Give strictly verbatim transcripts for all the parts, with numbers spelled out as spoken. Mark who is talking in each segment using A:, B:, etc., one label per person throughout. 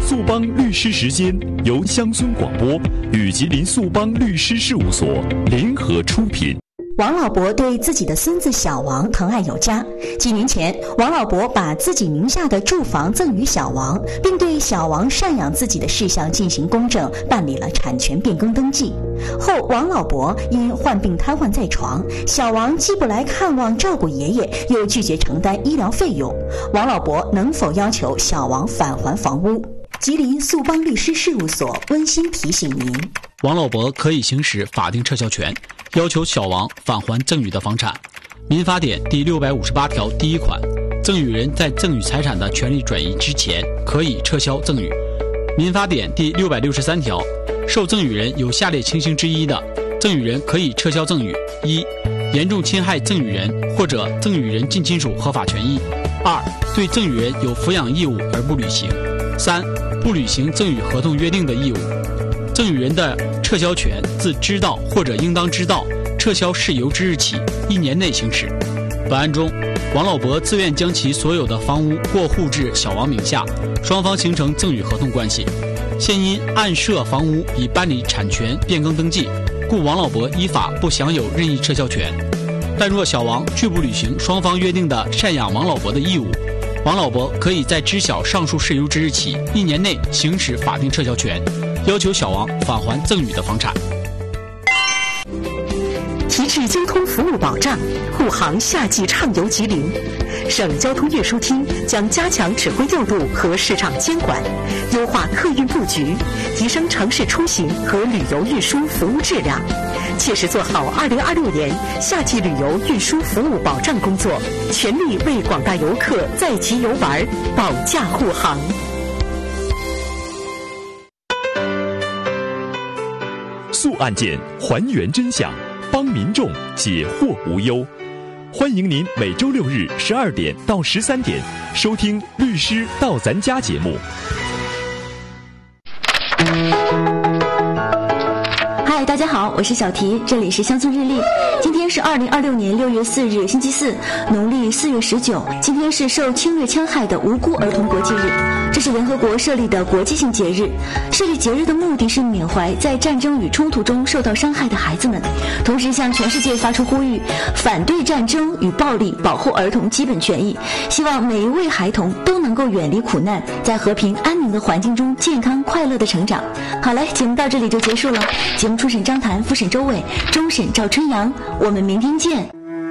A: 速邦律师时间由乡村广播与吉林速邦律师事务所联合出品。
B: 王老伯对自己的孙子小王疼爱有加。几年前，王老伯把自己名下的住房赠与小王，并对小王赡养自己的事项进行公证，办理了产权变更登记。后，王老伯因患病瘫痪在床，小王既不来看望照顾爷爷，又拒绝承担医疗费用。王老伯能否要求小王返还房屋？吉林速邦律师事务所温馨提醒您：
C: 王老伯可以行使法定撤销权，要求小王返还赠与的房产。民法典第六百五十八条第一款，赠与人在赠与财产的权利转移之前，可以撤销赠与。民法典第六百六十三条，受赠与人有下列情形之一的，赠与人可以撤销赠与：一、严重侵害赠与人或者赠与人近亲属合法权益；二、对赠与人有抚养义务而不履行；三、不履行赠与合同约定的义务。赠与人的撤销权自知道或者应当知道撤销事由之日起一年内行使。本案中，王老伯自愿将其所有的房屋过户至小王名下，双方形成赠与合同关系。现因案涉房屋已办理产权变更登记，故王老伯依法不享有任意撤销权。但若小王拒不履行双方约定的赡养王老伯的义务，王老伯可以在知晓上述事由之日起一年内行使法定撤销权，要求小王返还赠与的房产。
D: 提质交通服务保障，护航夏季畅游吉林。省交通运输厅将加强指挥调度和市场监管，优化客运布局，提升城市出行和旅游运输服务质量，切实做好二零二六年夏季旅游运输服务保障工作，全力为广大游客在吉游玩保驾护航。
A: 速案件，还原真相，帮民众解惑无忧。欢迎您每周六日十二点到十三点收听《律师到咱家》节目。
E: 嗨，大家好，我是小提，这里是乡村日历。今天是二零二六年六月四日，星期四，农历四月十九。今天是受侵略戕害的无辜儿童国际日，这是联合国设立的国际性节日。设立节日的目的是缅怀在战争与冲突中受到伤害的孩子们，同时向全世界发出呼吁，反对战争与暴力，保护儿童基本权益。希望每一位孩童都能够远离苦难，在和平安宁的环境中健康快乐的成长。好嘞，节目到这里就结束了。节目初审张谭，复审周伟，终审赵春阳。我们明天见。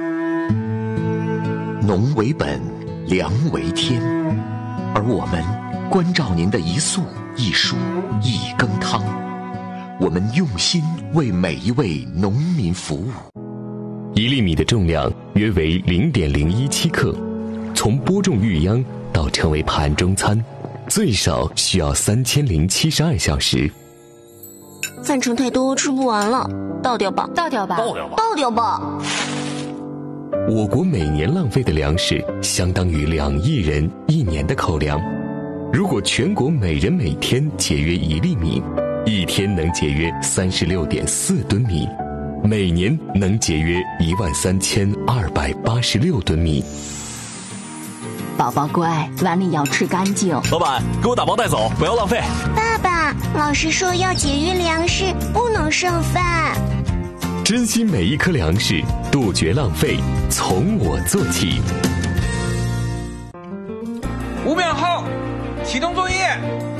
F: 农为本，粮为天，而我们关照您的一粟一蔬一羹汤，我们用心为每一位农民服务。
G: 一粒米的重量约为 零点零一七克，从播种育秧到成为盘中餐，最少需要三千零七十二小时。
H: 饭盛太多，吃不完了，倒掉吧，
I: 倒掉吧，
H: 倒掉吧，倒掉吧。
G: 我国每年浪费的粮食相当于两亿人一年的口粮。如果全国每人每天节约一粒米，一天能节约 三十六点四吨米，每年能节约一万三千二百八十六吨米。
I: 宝宝乖，碗里要吃干净。
J: 老板，给我打包带走，不要浪费。
H: 爸爸，老师说要节约粮食，不能剩饭。
G: 珍惜每一颗粮食，杜绝浪费，从我做起。
K: 五秒后启动作业。